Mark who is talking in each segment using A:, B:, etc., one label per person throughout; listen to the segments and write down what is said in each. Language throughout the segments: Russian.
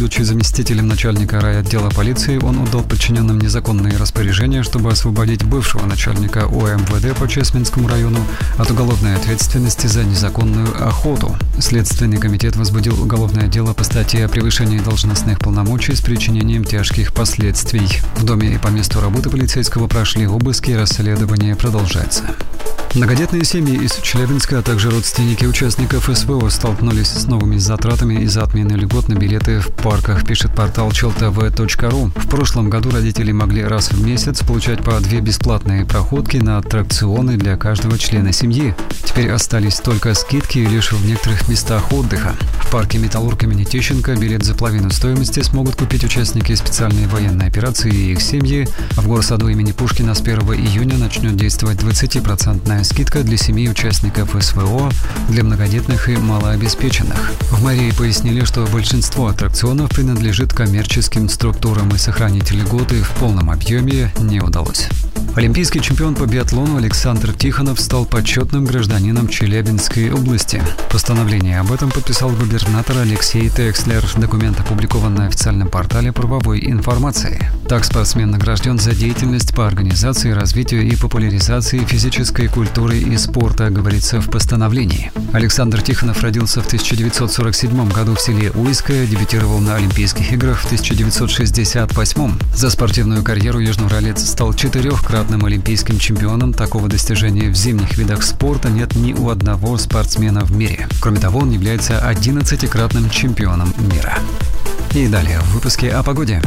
A: будучи заместителем начальника райотдела полиции, он отдал подчиненным незаконные распоряжения, чтобы освободить бывшего начальника ОМВД по Чесменскому району от уголовной ответственности за незаконную охоту. Следственный комитет возбудил уголовное дело по статье о превышении должностных полномочий с причинением тяжких последствий. В доме и по месту работы полицейского прошли обыски, расследование продолжается. Многодетные семьи из Челябинска, а также родственники участников СВО столкнулись с новыми затратами из-за отмены льгот на билеты в парках, пишет портал cheltv.ru. В прошлом году родители могли раз в месяц получать по 2 бесплатные проходки на аттракционы для каждого члена семьи. Теперь остались только скидки лишь в некоторых местах отдыха. В парке «Металлург» имени Тищенко билет за половину стоимости смогут купить участники специальной военной операции и их семьи. В горсаду имени Пушкина с 1 июня начнет действовать 20% скидка для семей участников СВО, для многодетных и малообеспеченных. В мэрии пояснили, что большинство аттракционов принадлежит коммерческим структурам, и сохранить льготы в полном объеме не удалось. Олимпийский чемпион по биатлону Александр Тихонов стал почетным гражданином Челябинской области. Постановление об этом подписал губернатор Алексей Текслер. Документ опубликован на официальном портале правовой информации. Так спортсмен награжден за деятельность по организации, развитию и популяризации физической культуры и спорта, говорится в постановлении. Александр Тихонов родился в 1947 году в селе Уйское, дебютировал на Олимпийских играх в 1968. За спортивную карьеру южноуралец стал 4-кратным олимпийским чемпионом. Такого достижения в зимних видах спорта нет ни у одного спортсмена в мире. Кроме того, он является 11-кратным чемпионом мира. И далее в выпуске о погоде.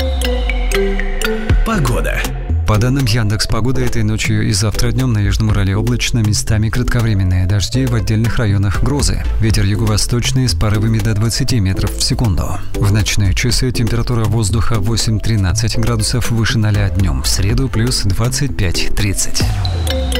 A: Погода. По данным Яндекс.Погоды, этой ночью и завтра днем на Южном Урале облачно, местами кратковременные дожди, в отдельных районах грозы. Ветер юго-восточный с порывами до 20 метров в секунду. В ночные часы температура воздуха 8-13 градусов выше 0 днем. В среду плюс 25-30.